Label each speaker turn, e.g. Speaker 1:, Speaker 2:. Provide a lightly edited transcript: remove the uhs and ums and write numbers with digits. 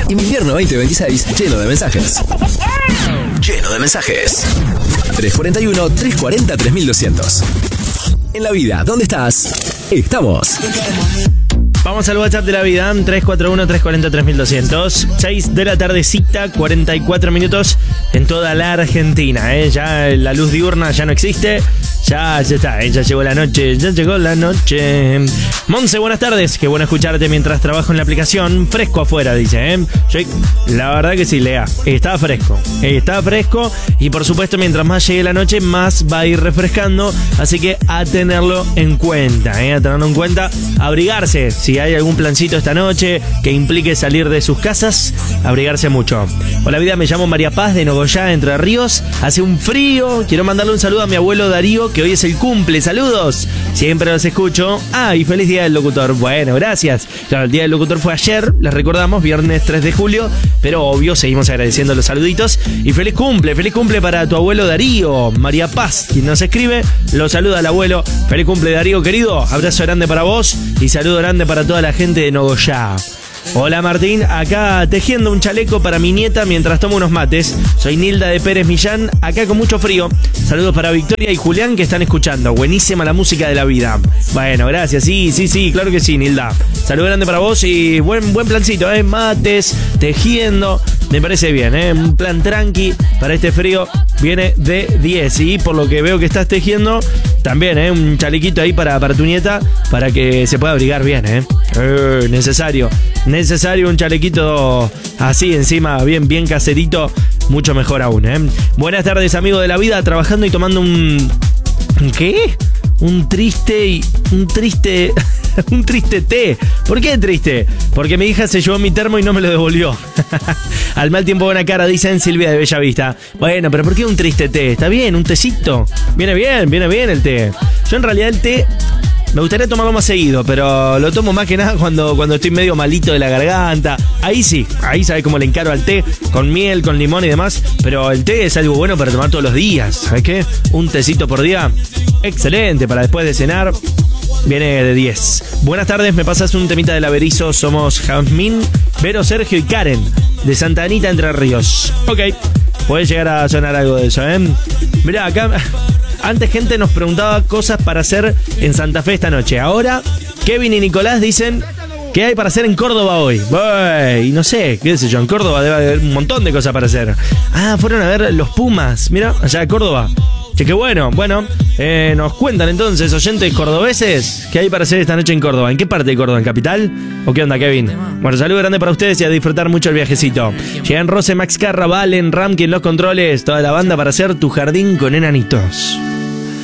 Speaker 1: Invierno 2026, lleno de mensajes. Lleno de mensajes. 341-340-3200. En la vida, ¿dónde estás? Estamos.
Speaker 2: Vamos al WhatsApp de la vida, 341-340-3200. 6 de la tardecita, 44 minutos en toda la Argentina. Ya la luz diurna ya no existe. Ya está, ya llegó la noche, ya llegó la noche. Monse, buenas tardes, qué bueno escucharte mientras trabajo en la aplicación. Fresco afuera, dice, la verdad que sí, Lea, está fresco y por supuesto mientras más llegue la noche más va a ir refrescando, así que a tenerlo en cuenta, abrigarse, si hay algún plancito esta noche que implique salir de sus casas, abrigarse mucho. Hola vida, me llamo María Paz de Nogoyá, Entre Ríos, hace un frío, quiero mandarle un saludo a mi abuelo Darío, que hoy es el cumple, saludos, siempre los escucho. Y feliz día del locutor. Bueno, gracias. Claro, el día del locutor fue ayer, les recordamos, viernes 3 de julio, pero obvio, seguimos agradeciendo los saluditos. Y feliz cumple para tu abuelo Darío. María Paz, quien nos escribe, lo saluda al abuelo. Feliz cumple, Darío, querido. Abrazo grande para vos y saludo grande para toda la gente de Nogoyá. Hola Martín, acá tejiendo un chaleco para mi nieta mientras tomo unos mates. Soy Nilda de Pérez Millán, acá con mucho frío. Saludos para Victoria y Julián que están escuchando. Buenísima la música de la vida. Bueno, gracias, sí, claro que sí, Nilda. Saludo grande para vos y buen plancito, mates, tejiendo. Me parece bien, un plan tranqui para este frío. Viene de 10 y por lo que veo que estás tejiendo, también, un chalequito ahí para tu nieta, para que se pueda abrigar bien, necesario un chalequito así encima, bien caserito, mucho mejor aún, Buenas tardes, amigo de la vida, trabajando y tomando un triste té. ¿Por qué triste? Porque mi hija se llevó mi termo y no me lo devolvió. Al mal tiempo buena cara, dicen Silvia de Bellavista. Bueno, pero ¿por qué un triste té? Está bien, un tecito. Viene bien el té. Yo en realidad el té me gustaría tomarlo más seguido, pero lo tomo más que nada cuando estoy medio malito de la garganta. Ahí sí, ahí sabe cómo le encaro al té, con miel, con limón y demás. Pero el té es algo bueno para tomar todos los días. ¿Sabes qué? Un tecito por día, excelente para después de cenar. Viene de 10. Buenas tardes, me pasas un temita del Averizo. Somos Jazmín, Vero, Sergio y Karen de Santa Anita, Entre Ríos. Ok, puede llegar a sonar algo de eso, Mirá, acá antes gente nos preguntaba cosas para hacer en Santa Fe esta noche. Ahora Kevin y Nicolás dicen ¿qué hay para hacer en Córdoba hoy? Y no sé, qué sé yo, en Córdoba debe haber un montón de cosas para hacer. Fueron a ver los Pumas, mira, allá de Córdoba. Che, qué bueno. Nos cuentan entonces, oyentes cordobeses, ¿qué hay para hacer esta noche en Córdoba? ¿En qué parte de Córdoba? ¿En Capital? ¿O qué onda, Kevin? Bueno, saludo grande para ustedes y a disfrutar mucho el viajecito. Llegan Rose, Max Carra, Valen, Ram, quien los controles, toda la banda para hacer Tu Jardín con Enanitos.